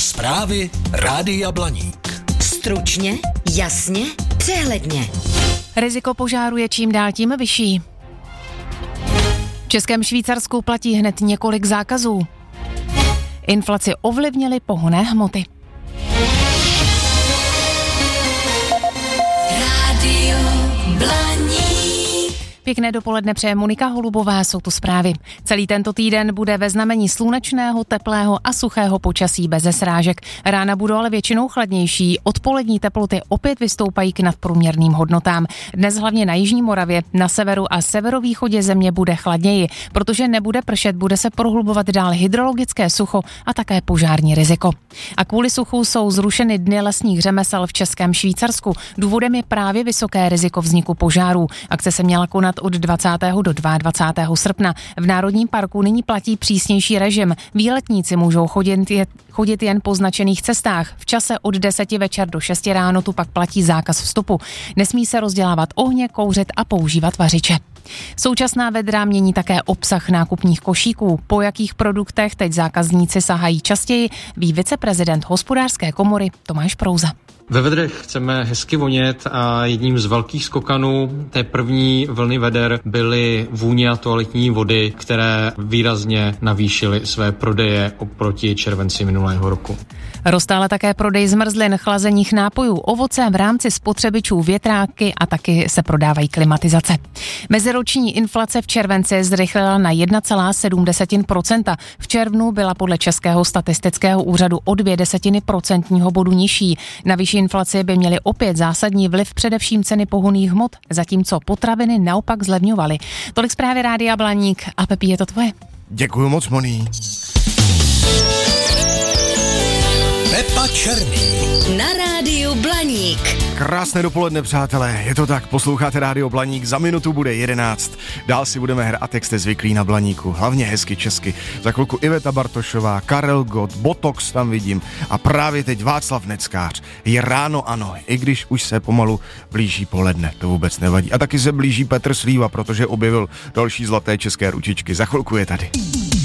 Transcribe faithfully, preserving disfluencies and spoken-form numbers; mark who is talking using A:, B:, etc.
A: Zprávy Rádia Blaník.
B: Stručně, jasně, přehledně.
C: Riziko požáru je čím dál tím vyšší. V Českém Švýcarsku platí hned několik zákazů. Inflaci ovlivnily pohonné hmoty.
B: Rádio Blaník.
C: Pěkné dopoledne přeje Monika Holubová, jsou tu zprávy. Celý tento týden bude ve znamení slunečného, teplého a suchého počasí beze srážek. Rána budou ale většinou chladnější, odpolední teploty opět vystoupají k nadprůměrným hodnotám. Dnes hlavně na jižní Moravě, na severu a severovýchodě země bude chladněji, protože nebude pršet, bude se prohlubovat dál hydrologické sucho a také požární riziko. A kvůli suchu jsou zrušeny dny lesních řemesel v Českém Švýcarsku. Důvodem je právě vysoké riziko vzniku požárů. Akce se měla konat od dvacátého do dvacátého druhého srpna. V Národním parku nyní platí přísnější režim. Výletníci můžou chodit, je, chodit jen po značených cestách. V čase od deseti večer do šesti ráno tu pak platí zákaz vstupu. Nesmí se rozdělávat ohně, kouřit a používat vařiče. Současná vedra mění také obsah nákupních košíků. Po jakých produktech teď zákazníci sahají častěji, ví viceprezident Hospodářské komory Tomáš Prouza.
D: Ve vedrech chceme hezky vonět a jedním z velkých skokanů té první vlny veder byly vůně a toaletní vody, které výrazně navýšily své prodeje oproti červenci minulého roku.
C: Roste ale také prodej zmrzlin, chlazených nápojů, ovoce v rámci spotřebičů, větráky a taky se prodávají klimatizace. Meziroční inflace v červenci zrychlila na jedna celá sedm procenta. V červnu byla podle Českého statistického úřadu o dvě desetiny procentního bodu nižší. Na vyšší inflaci by měly opět zásadní vliv především ceny pohonných hmot, zatímco potraviny naopak zlevňovaly. Tolik zprávy Rádia Blaník a Pepi, je to tvoje.
E: Děkuju moc, Moni.
A: Pepa Černý.
B: Na Rádiu Blaník.
E: Krásné dopoledne, přátelé. Je to tak, posloucháte Rádio Blaník, za minutu bude jedenáct. Dál si budeme hrát, jak jste zvyklí na Blaníku. Hlavně hezky česky. Za chvilku Iveta Bartošová, Karel Gott, Botox tam vidím a právě teď Václav Neckář. Je ráno, ano, i když už se pomalu blíží poledne, to vůbec nevadí. A taky se blíží Petr Slíva, protože objevil další zlaté české ručičky. Za chvilku je tady.